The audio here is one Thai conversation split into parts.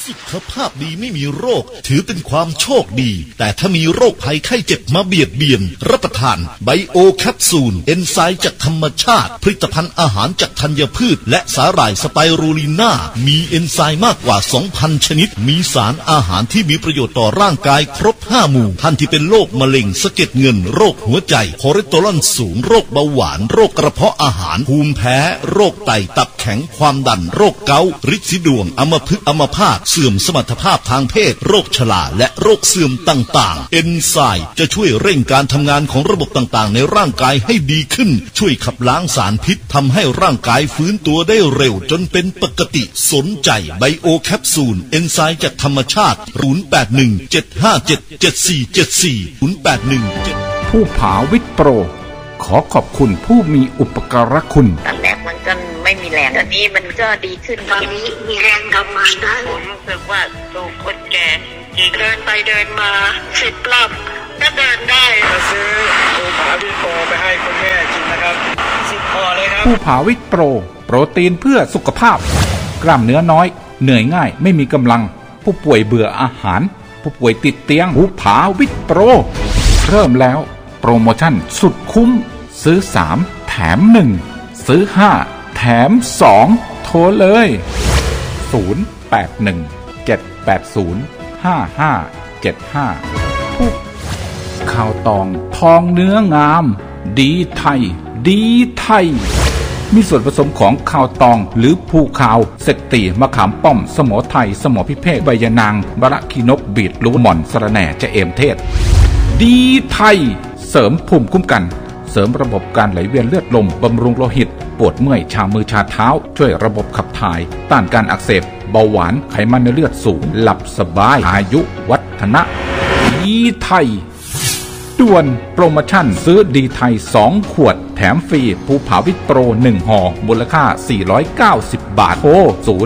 สุขภาพดีไม่มีโรคถือเป็นความโชคดีแต่ถ้ามีโรคภัยไข้เจ็บมาเบียดเบียนรับประทานไบโอแคปซูลเอนไซม์จากธรรมชาติผลิตภัณฑ์อาหารจากธัญพืชและสาหร่ายสไปรูลิน่ามีเอนไซม์มากกว่า 2,000 ชนิดมีสารอาหารที่มีประโยชน์ต่อร่างกายครบ5หมู่ท่านที่เป็นโรคมะเร็งสะเก็ดเงินโรคหัวใจคอเลสเตอรอลสูงโรคเบาหวานโรคกระเพาะอาหารภูมิแพ้โรคไตตับแข็งความดันโรคเกาต์ฤทธิ์สีดวงอัมพฤกษ์อัมพาตเสื่อมสมรรถภาพทางเพศโรคชราและโรคเสื่อมต่างๆเอนไซม์จะช่วยเร่งการทำงานของระบบต่างๆในร่างกายให้ดีขึ้นช่วยขับล้างสารพิษทำให้ร่างกายฟื้นตัวได้เร็วจนเป็นปกติสนใจไบโอแคปซูลเอนไซม์จากธรรมชาติ0817577474 ผู้ผาวิทย์โปรขอขอบคุณผู้มีอุปการะคุณตอนแรกมันก็ไม่มีแรงตอนนี้มันก็ดีขึ้นตอนนี้มีแรงทำงานได้ผมรู้สึกว่าตัวคนแก่เดินไปเดินมา10 รอบก็เดินได้มาซื้อผู้ผาวิทย์โปรไปให้คุณแม่กินนะครับ10 ห่อเลยครับผู้ผาวิทย์โปรโปรตีนเพื่อสุขภาพกล้ามเนื้อน้อยเหนื่อยง่ายไม่มีกำลังผู้ป่วยเบื่ออาหารผู้ป่วยติดเตียงผู้ผาวิทย์โปรเริ่มแล้วโปรโมชั่นสุดคุ้มซื้อ3แถม1ซื้อ5แถม2โทรเลย0817805575ผู้ข้าวตองทองเนื้องามดีไทยดีไทยมีส่วนผสมของข้าวตองหรือภูขาวเสกตีมะขามป้อมสมอไทยสมอพิเภกใบยะนางมะระขีนกบีทรูทหม่อนสะระแหน่จะเอมเทศดีไทยเสริมภูมิคุ้มกันเสริมระบบการไหลเวียนเลือดลมบำรุงโลหิตปวดเมื่อยชามือชาเท้าช่วยระบบขับถ่ายต้านการอักเสบเบาหวานไขมันในเลือดสูงหลับสบายอายุวัฒนะดีไทยด่วนโปรโมชั่นซื้อดีไทย2ขวดแถมฟรีภูผาวิทย์โปร1ห่อมูลค่า490 บาทโทร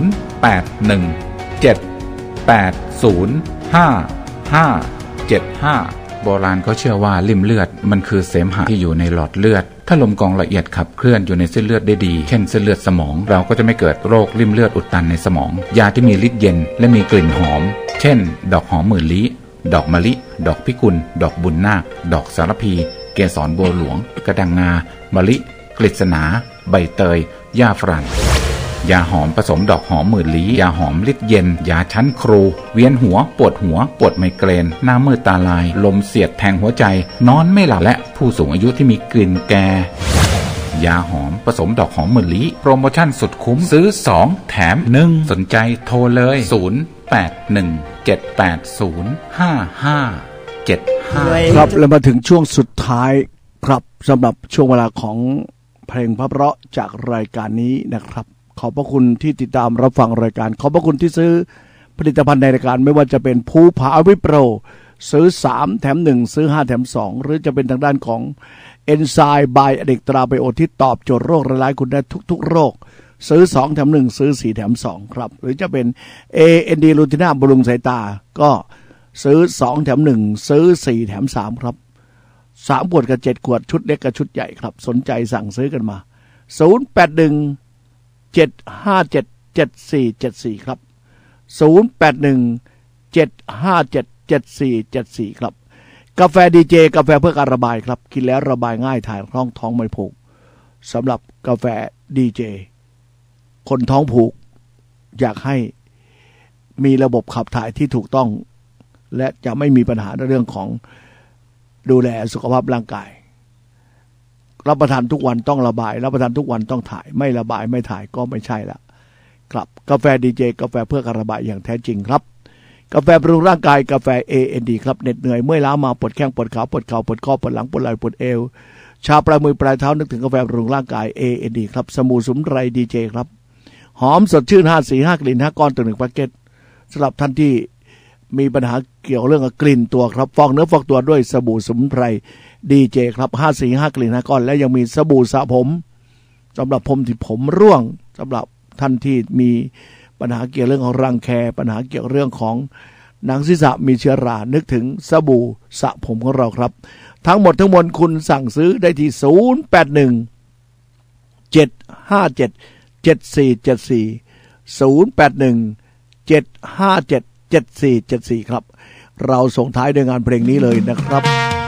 0817805575โบราณเขาเชื่อว่าลิ่มเลือดมันคือเสมหะที่อยู่ในหลอดเลือดถ้าลมกรองละเอียดขับเคลื่อนอยู่ในเส้นเลือดได้ดีเช่นเส้นเลือดสมองเราก็จะไม่เกิดโรคลิ่มเลือดอุดตันในสมองยาที่มีฤทธิ์เย็นและมีกลิ่นหอมเช่นดอกหอมหมื่นลี้ดอกมะลิดอกพิกุลดอกบุญนาคดอกสารพีเกสรบัวหลวงกระดังงามะลิกฤษณาใบเตยหญ้าฝรั่งยาหอมผสมดอกหอมหมื่นลี้ยาหอมฤทธิ์เย็นยาชั้นครูเวียนหัวปวดไมเกรนหน้ามืดตาลายลมเสียดแทงหัวใจนอนไม่หลับและผู้สูงอายุที่มีกลิ่นแก่ยาหอมผสมดอกหอมหมื่นลี้โปรโมชั่นสุดคุ้มซื้อ2แถม1สนใจโทรเลย0817805575 ครับแล้วมาถึงช่วงสุดท้ายครับสำหรับช่วงเวลาของเพลงเพราะๆจากรายการนี้นะครับขอบพระคุณที่ติดตามรับฟังรายการขอบพระคุณที่ซื้อผลิตภัณฑ์ในรายการไม่ว่าจะเป็นภูผาวิทย์โปรซื้อ3แถม1ซื้อ5แถม2หรือจะเป็นทางด้านของเอนไซม์บายอเนกตราไบโอที่ตอบโจทย์โรคร้ายคุณได้ทุกๆโรคซื้อ2แถม1ซื้อ4แถม2ครับหรือจะเป็น AND ลูติน่าบำรุงสายตาก็ซื้อ2แถม1ซื้อ4แถม3ครับ3ขวดกับ7ขวดชุดเล็กกับชุดใหญ่ครับสนใจสั่งซื้อกันมา0817577474ครับ0817577474ครับกาแฟดีเจกาแฟเพื่อการระบายครับกินแล้วระบายง่ายถ่ายท้องไม่ผูกสำหรับกาแฟดีเจคนท้องผูกอยากให้มีระบบขับถ่ายที่ถูกต้องและจะไม่มีปัญหาในเรื่องของดูแลสุขภาพร่างกายรับประทานทุกวันต้องระบายรับประทานทุกวันต้องถ่ายไม่ระบายไม่ถ่ายก็ไม่ใช่ละครับกาแฟดีเจกาแฟเพื่อการระบายอย่างแท้จริงครับกาแฟบำรุงร่างกายกาแฟ AND ครับเหน็ดเหนื่อยเมื่อยล้ามาปวดแข้งปวดขาปวดเข่าปวดข้อปวดหลังปวดไหล่ปวดเอวชาปลายมือปลายเท้านึกถึงกาแฟบำรุงร่างกาย AND ครับสบู่สมุนไพรดีเจครับหอมสดชื่น545กลิ่น5ก้อนต่อ1แพ็คเกจสำหรับท่านที่มีปัญหาเกี่ยวเรื่องกลิ่นตัวครับฟอกเนื้อฟอกตัวด้วยสบู่สมุนไพรดีเจครับ545กลิ่น5ก้อนและยังมีสบู่สระผมสำหรับผมที่ผมร่วงสำหรับท่านที่มีปัญหาเกี่ยวเรื่องของรังแคปัญหาเกี่ยวเรื่องของหนังศีรษะมีเชื้อรานึกถึงสบู่สระผมของเราครับทั้งหมดทั้งมวลคุณสั่งซื้อได้ที่0817577474 0817577474 02657577474ครับเราส่งท้ายด้วยงานเพลงนี้เลยนะครับ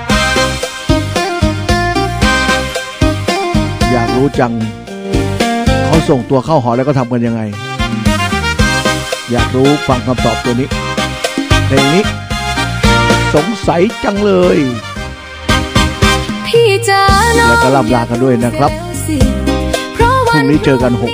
อยากรู้จังเขาส่งตัวเข้าหอแล้วก็ทำกันยังไงอยากรู้ฟังคำตอบตัวนี้เพลงนี้สงสัยจังเลยแล้วก็ล่ำลากันด้วยนะครับพรุ่งนี้เจอกัน